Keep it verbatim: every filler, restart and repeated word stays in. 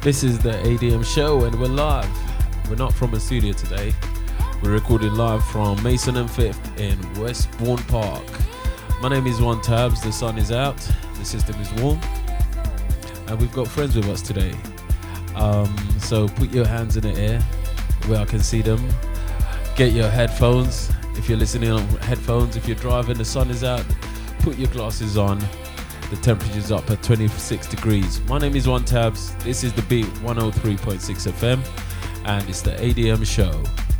This is the A D M show and we're live. We're not from a studio today. We're recording live from Mason and Fifth in Westbourne Park. My name is One Tabs. The sun is out. The system is warm. And we've got friends with us today. Um, so put your hands in the air where I can see them. Get your headphones. If you're listening on headphones, if you're driving, the sun is out. Put your glasses on. The temperature's up at twenty-six degrees. My name is One Tabs. This is the Beat one oh three point six F M, and it's the A D M show.